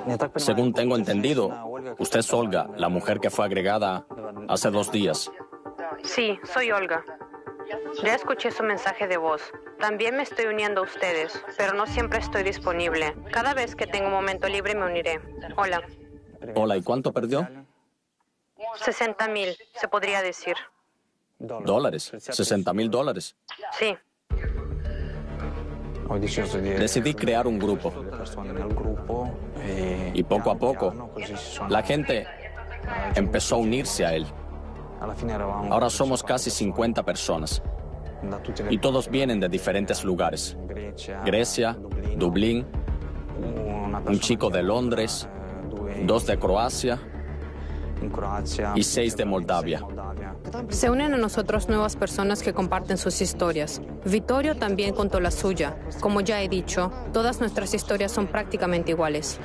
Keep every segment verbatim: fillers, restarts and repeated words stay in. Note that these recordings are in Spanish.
Según tengo entendido, usted es Olga, la mujer que fue agregada hace dos días. Sí, soy Olga. Ya escuché su mensaje de voz. También me estoy uniendo a ustedes, pero no siempre estoy disponible. Cada vez que tengo un momento libre me uniré. Hola. Hola, ¿y cuánto perdió? sesenta mil, se podría decir. ¿Dólares? ¿sesenta mil dólares? Sí. Decidí crear un grupo. Y poco a poco, la gente empezó a unirse a él. Ahora somos casi cincuenta personas. Y todos vienen de diferentes lugares. Grecia, Dublín, un chico de Londres, dos de Croacia y seis de Moldavia. Se unen a nosotros nuevas personas que comparten sus historias. Vittorio también contó la suya. Como ya he dicho, todas nuestras historias son prácticamente iguales.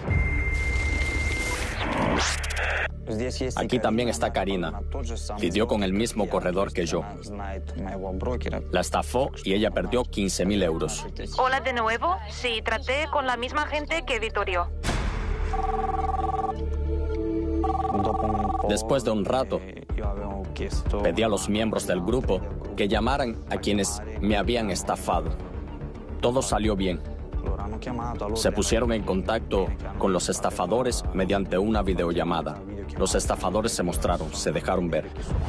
Aquí también está Karina. Lidió con el mismo corredor que yo. La estafó y ella perdió quince mil euros. Hola de nuevo. Sí, traté con la misma gente que Vittorio. Después de un rato, pedí a los miembros del grupo que llamaran a quienes me habían estafado. Todo salió bien. Se pusieron en contacto con los estafadores mediante una videollamada. Los estafadores se mostraron, se dejaron ver.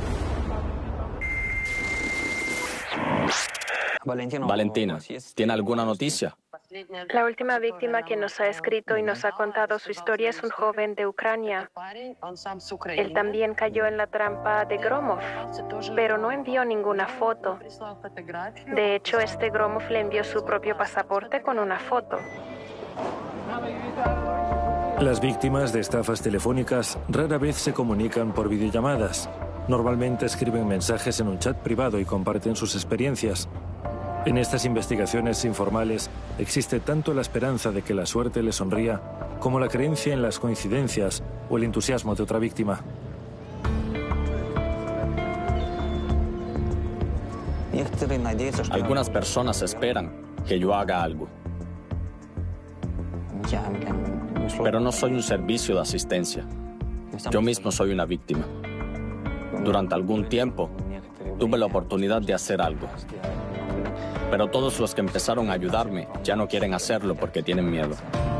Valentina, ¿tiene alguna noticia? La última víctima que nos ha escrito y nos ha contado su historia es un joven de Ucrania. Él también cayó en la trampa de Gromov, pero no envió ninguna foto. De hecho, este Gromov le envió su propio pasaporte con una foto. Las víctimas de estafas telefónicas rara vez se comunican por videollamadas. Normalmente escriben mensajes en un chat privado y comparten sus experiencias. En estas investigaciones informales existe tanto la esperanza de que la suerte le sonría como la creencia en las coincidencias o el entusiasmo de otra víctima. Algunas personas esperan que yo haga algo. Pero no soy un servicio de asistencia. Yo mismo soy una víctima. Durante algún tiempo tuve la oportunidad de hacer algo. Pero todos los que empezaron a ayudarme ya no quieren hacerlo porque tienen miedo.